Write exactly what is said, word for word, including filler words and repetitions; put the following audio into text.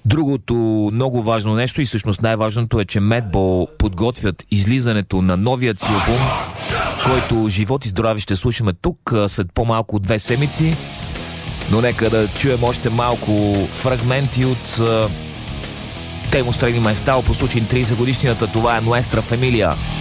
Другото много важно нещо и всъщност най-важното е, че Madball подготвят излизането на новият си албум, който живот и здраве ще слушаме тук след по-малко от две седмици. Но нека да чуем още малко фрагменти от Temo Strani Maestao по случай тридесет годишнината. Това е Nuestra Familia.